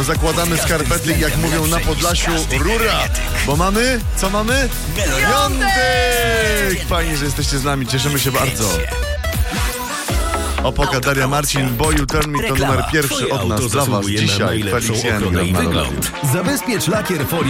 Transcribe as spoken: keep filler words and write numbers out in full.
Zakładamy skarpety i jak mówią na Podlasiu, rura! Bo mamy, co mamy? Piątek! Fajnie, że jesteście z nami, cieszymy się bardzo. Opoka Daria Marcin, Boy You Turn Me to numer pierwszy od nas dla was dzisiaj. Felix Jan. Zabezpiecz lakier folii